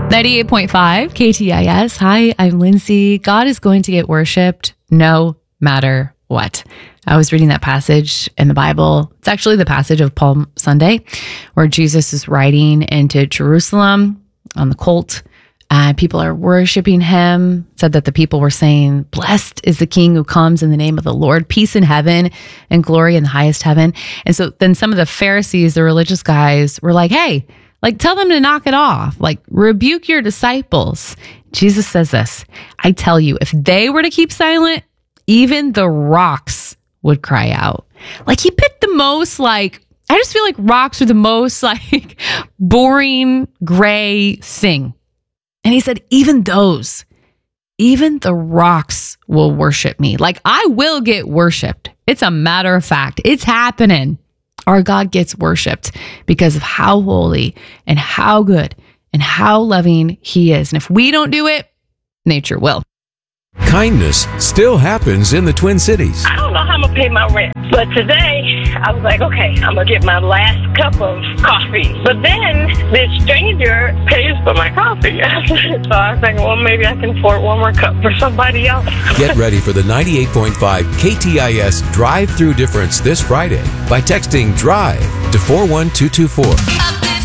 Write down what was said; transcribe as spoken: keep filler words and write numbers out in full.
ninety-eight point five K T I S. Hi, I'm Lindsay. God is going to get worshiped no matter what. I was reading that passage in the Bible. It's actually the passage of Palm Sunday where Jesus is riding into Jerusalem on the colt. Uh, people are worshiping him. It said that the people were saying, "Blessed is the King who comes in the name of the Lord, peace in heaven and glory in the highest heaven." And so then some of the Pharisees, the religious guys, were like, "Hey, like tell them to knock it off. Like rebuke your disciples." Jesus says this, "I tell you, if they were to keep silent, even the rocks would cry out." Like he picked the most like, I just feel like rocks are the most like boring gray thing. And he said, even those, even the rocks will worship me. Like I will get worshiped. It's a matter of fact. It's happening. Our God gets worshiped because of how holy and how good and how loving he is. And if we don't do it, nature will. Kindness still happens in the Twin Cities. I don't know how I'm going to pay my rent. But today, I was like, okay, I'm going to get my last cup of coffee. But then this stranger pays for my coffee. So I was like, well, maybe I can afford one more cup for somebody else. Get ready for the ninety-eight point five K T I S Drive-Through Difference this Friday by texting DRIVE to four one two two four.